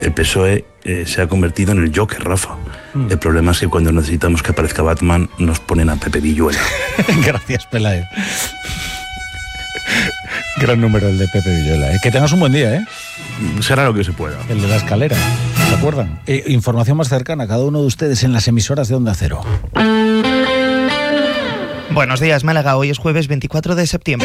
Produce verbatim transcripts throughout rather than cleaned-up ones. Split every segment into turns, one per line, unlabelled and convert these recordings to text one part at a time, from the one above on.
El P S O E eh, se ha convertido en el Joker, Rafa. Mm. El problema es que cuando necesitamos que aparezca Batman nos ponen a Pepe Villuela.
Gracias, Pelayo. Gran número el de Pepe Villuela. ¿eh? Que tengas un buen día, ¿eh?
Será lo que se pueda.
El de la escalera, ¿se acuerdan? Eh, información más cercana a cada uno de ustedes en las emisoras de Onda Cero.
Buenos días, Málaga. Hoy es jueves veinticuatro de septiembre.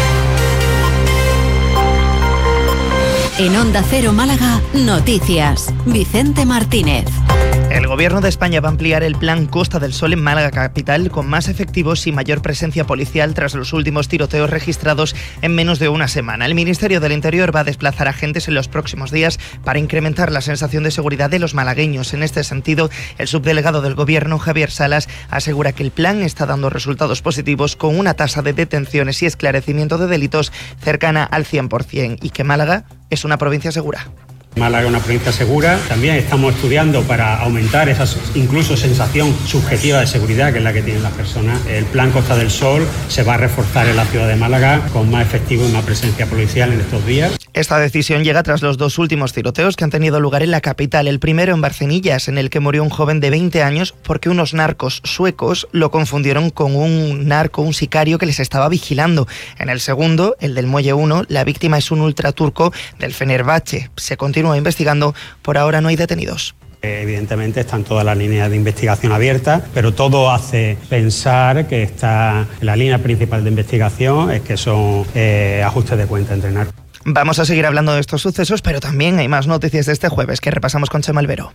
En Onda Cero Málaga, noticias. Vicente Martínez.
El Gobierno de España va a ampliar el plan Costa del Sol en Málaga capital con más efectivos y mayor presencia policial tras los últimos tiroteos registrados en menos de una semana. El Ministerio del Interior va a desplazar agentes en los próximos días para incrementar la sensación de seguridad de los malagueños. En este sentido, el subdelegado del Gobierno, Javier Salas, asegura que el plan está dando resultados positivos con una tasa de detenciones y esclarecimiento de delitos cercana al cien por ciento y que Málaga es una provincia segura.
Málaga es una provincia segura. También estamos estudiando para aumentar esa incluso sensación subjetiva de seguridad que es la que tienen las personas. El plan Costa del Sol se va a reforzar en la ciudad de Málaga con más efectivo y más presencia policial en estos días.
Esta decisión llega tras los dos últimos tiroteos que han tenido lugar en la capital. El primero en Barcenillas, en el que murió un joven de veinte años porque unos narcos suecos lo confundieron con un narco, un sicario que les estaba vigilando. En el segundo, el del Muelle uno, la víctima es un ultraturco del Fenerbahce. Se continúa investigando, por ahora no hay detenidos.
Evidentemente están todas las líneas de investigación abiertas, pero todo hace pensar que está la línea principal de investigación es que son eh, ajustes de cuenta entre narcos.
Vamos a seguir hablando de estos sucesos, pero también hay más noticias de este jueves que repasamos con Chema Albero.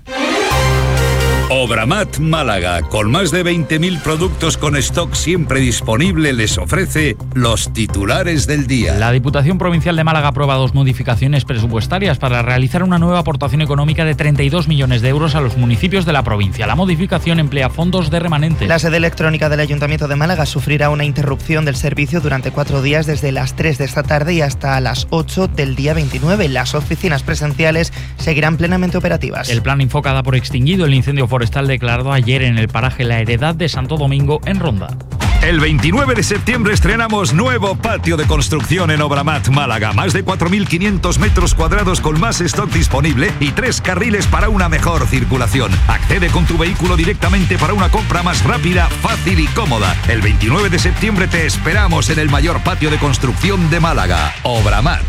Obramat Málaga, con más de veinte mil productos con stock siempre disponible, les ofrece los titulares del día.
La Diputación Provincial de Málaga aprueba dos modificaciones presupuestarias para realizar una nueva aportación económica de treinta y dos millones de euros a los municipios de la provincia. La modificación emplea fondos de remanente.
La sede electrónica del Ayuntamiento de Málaga sufrirá una interrupción del servicio durante cuatro días desde las tres de esta tarde y hasta las ocho del día veintinueve. Las oficinas presenciales seguirán plenamente operativas.
El plan Infoca da por extinguido el incendio forestal declarado ayer en el paraje La Heredad de Santo Domingo, en Ronda.
El veintinueve de septiembre estrenamos nuevo patio de construcción en Obramat Málaga. Más de cuatro mil quinientos metros cuadrados con más stock disponible y tres carriles para una mejor circulación. Accede con tu vehículo directamente para una compra más rápida, fácil y cómoda. El veintinueve de septiembre te esperamos en el mayor patio de construcción de Málaga, Obramat.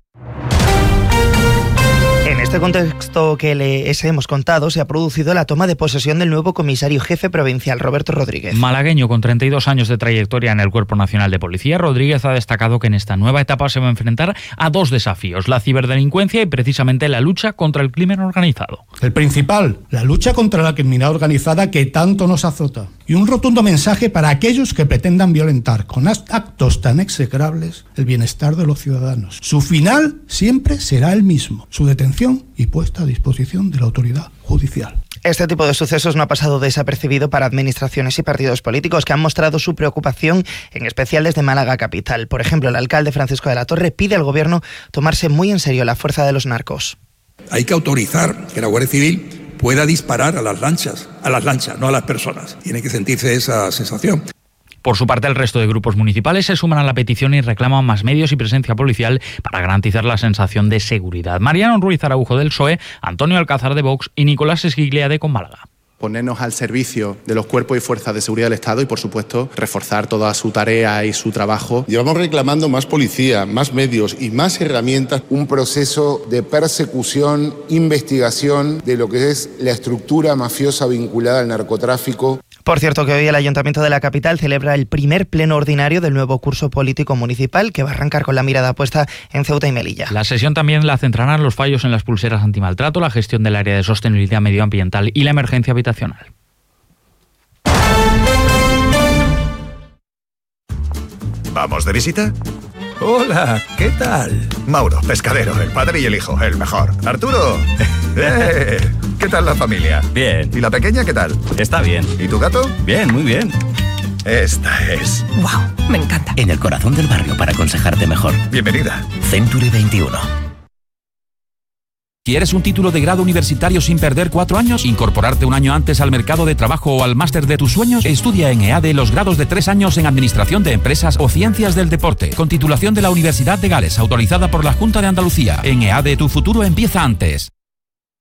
En este contexto que les hemos contado, se ha producido la toma de posesión del nuevo comisario jefe provincial, Roberto Rodríguez.
Malagueño con treinta y dos años de trayectoria en el Cuerpo Nacional de Policía, Rodríguez ha destacado que en esta nueva etapa se va a enfrentar a dos desafíos: la ciberdelincuencia y precisamente la lucha contra el crimen organizado.
El principal, la lucha contra la criminalidad organizada que tanto nos azota. Y un rotundo mensaje para aquellos que pretendan violentar con actos tan execrables el bienestar de los ciudadanos. Su final siempre será el mismo: su detención y puesta a disposición de la autoridad judicial.
Este tipo de sucesos no ha pasado desapercibido para administraciones y partidos políticos que han mostrado su preocupación, en especial desde Málaga capital. Por ejemplo, el alcalde Francisco de la Torre pide al gobierno tomarse muy en serio la fuerza de los narcos.
Hay que autorizar que la Guardia Civil pueda disparar a las lanchas, a las lanchas, no a las personas. Tiene que sentirse esa sensación.
Por su parte, el resto de grupos municipales se suman a la petición y reclaman más medios y presencia policial para garantizar la sensación de seguridad. Mariano Ruiz Araujo del P S O E, Antonio Alcázar de Vox y Nicolás Esguiglia de Con Málaga.
Ponernos al servicio de los cuerpos y fuerzas de seguridad del Estado y, por supuesto, reforzar toda su tarea y su trabajo.
Llevamos reclamando más policía, más medios y más herramientas. Un proceso de persecución, investigación de lo que es la estructura mafiosa vinculada al narcotráfico.
Por cierto, que hoy el Ayuntamiento de la capital celebra el primer pleno ordinario del nuevo curso político municipal, que va a arrancar con la mirada puesta en Ceuta y Melilla.
La sesión también la centrarán los fallos en las pulseras antimaltrato, la gestión del área de sostenibilidad medioambiental y la emergencia habitacional.
¿Vamos de visita? Hola, ¿qué tal? Mauro, pescadero, el padre y el hijo, el mejor. Arturo, eh, ¿qué tal la familia?
Bien.
¿Y la pequeña qué tal?
Está bien.
¿Y tu gato?
Bien, muy bien.
Esta es...
¡Wow! Me encanta.
En el corazón del barrio para aconsejarte mejor.
Bienvenida.
Century veintiuno.
¿Quieres un título de grado universitario sin perder cuatro años? ¿Incorporarte un año antes al mercado de trabajo o al máster de tus sueños? Estudia en EADE los grados de tres años en Administración de Empresas o Ciencias del Deporte, con titulación de la Universidad de Gales, autorizada por la Junta de Andalucía. En EADE tu futuro empieza antes.